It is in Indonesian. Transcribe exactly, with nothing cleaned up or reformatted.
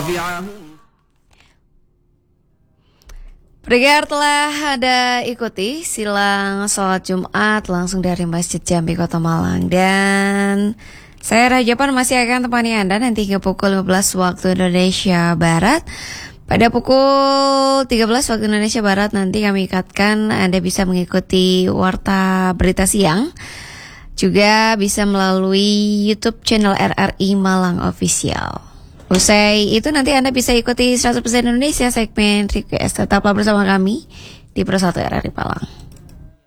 Pendengar telah ada ikuti silang sholat Jumat langsung dari Masjid Jambi Kota Malang. Dan saya Rajapan masih akan temani Anda nanti hingga pukul lima belas waktu Indonesia Barat. Pada pukul tiga belas waktu Indonesia Barat nanti kami ikatkan Anda bisa mengikuti Warta Berita Siang. Juga bisa melalui YouTube channel R R I Malang Official. Usai itu nanti Anda bisa ikuti seratus persen Indonesia segmen request. Tetaplah bersama kami di Persatu R R I Malang.